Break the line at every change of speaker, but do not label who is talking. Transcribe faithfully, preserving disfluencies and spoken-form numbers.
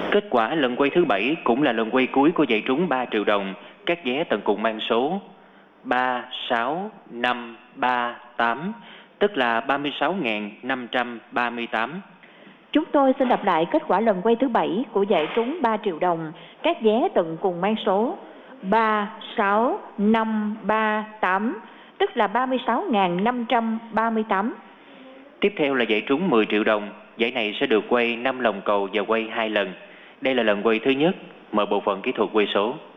Kết quả lần quay thứ bảy cũng là lần quay cuối của giải trúng ba triệu đồng. Các vé tận cùng mang số ba, sáu, năm, ba, tám, tức là ba mươi sáu nghìn năm trăm ba mươi tám.
Chúng tôi xin đọc lại kết quả lần quay thứ bảy của giải trúng ba triệu đồng. Các vé tận cùng mang số ba, sáu, năm, ba, tám, tức là ba mươi sáu nghìn năm trăm ba mươi tám.
Tiếp theo là giải trúng mười triệu đồng. Giải này sẽ được quay năm lòng cầu và quay hai lần. Đây là lần quay thứ nhất. Mời bộ phận kỹ thuật quay số.